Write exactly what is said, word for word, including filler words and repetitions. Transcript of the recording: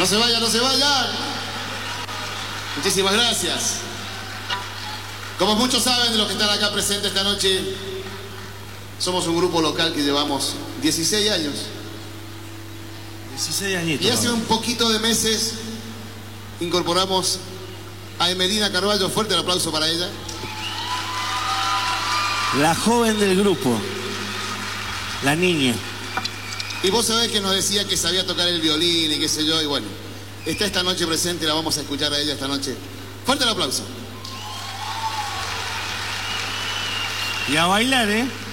No se vayan, no se vayan. Muchísimas gracias. Como muchos saben de los que están acá presentes esta noche, somos un grupo local que llevamos dieciséis años. dieciséis añitos. Y hace un poquito de meses incorporamos a Emelina Carballo. Fuerte el aplauso para ella. La joven del grupo. La niña. Y vos sabés que nos decía que sabía tocar el violín y qué sé yo, y bueno, está esta noche presente y la vamos a escuchar a ella esta noche. Fuerte el aplauso. Y a bailar, ¿eh?